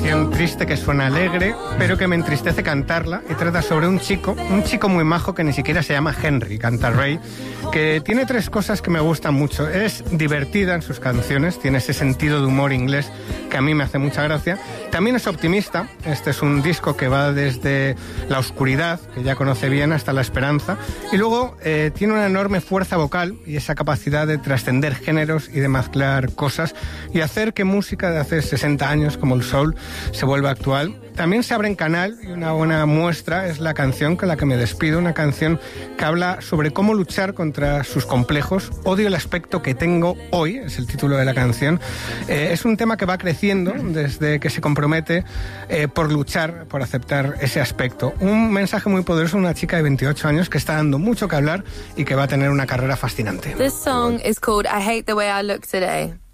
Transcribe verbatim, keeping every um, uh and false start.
canción triste que suena alegre, pero que me entristece cantarla, y trata sobre un chico, un chico muy majo que ni siquiera se llama Henry, canta Ray, que tiene tres cosas que me gustan mucho. Es divertida en sus canciones, tiene ese sentido de humor inglés que a mí me hace mucha gracia. También es optimista, este es un disco que va desde la oscuridad, que ya conoce bien, hasta la esperanza, y luego eh, tiene una enorme fuerza vocal y esa capacidad de trascender géneros y de mezclar cosas y hacer que música de hace sesenta años como el soul se vuelva actual. También se abre en canal y una buena muestra es la canción con la que me despido, una canción que habla sobre cómo luchar contra sus complejos. Odio el aspecto que tengo hoy, es el título de la canción. Eh, es un tema que va creciendo desde que se compromete eh, por luchar, por aceptar ese aspecto. Un mensaje muy poderoso de una chica de veintiocho años que está dando mucho que hablar y que va a tener una carrera fascinante. This song is called I Hate the Way I Look Today.